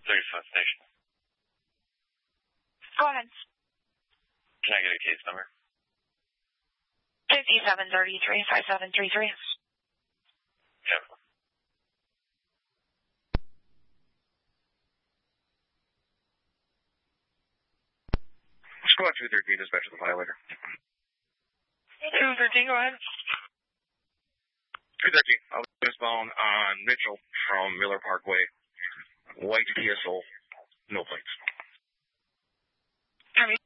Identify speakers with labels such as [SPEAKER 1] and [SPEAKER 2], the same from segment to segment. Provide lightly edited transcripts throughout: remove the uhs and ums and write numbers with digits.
[SPEAKER 1] 34th Station.
[SPEAKER 2] Go ahead.
[SPEAKER 1] Can I get a case number?
[SPEAKER 2] 5733-5733.
[SPEAKER 1] Yep.
[SPEAKER 3] Squad 213, dispatch of the violator.
[SPEAKER 2] 213, go ahead.
[SPEAKER 3] 213, I was westbound on Mitchell from Miller Parkway. White Kia Soul, no plates.
[SPEAKER 2] Copy.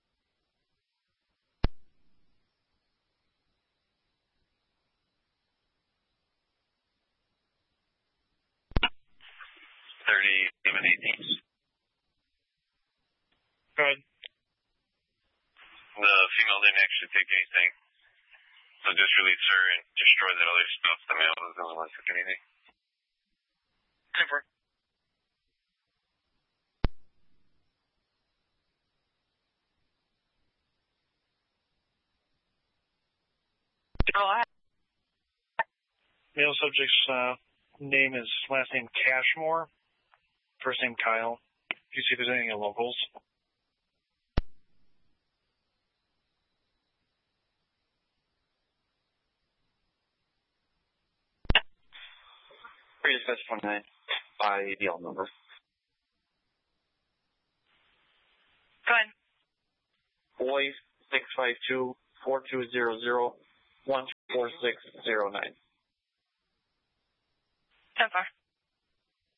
[SPEAKER 3] Go ahead.
[SPEAKER 1] The female didn't actually take anything. So just release her and destroy that other stuff. The male was the only one who took anything.
[SPEAKER 3] 10-4.
[SPEAKER 2] Go ahead.
[SPEAKER 4] Male subject's name is last name Cashmore, first name Kyle. Do you see if there's any locals?
[SPEAKER 5] Dispatch 29 by ADL number.
[SPEAKER 2] Go ahead.
[SPEAKER 5] Boy 652-4200-14609.
[SPEAKER 2] 10-4.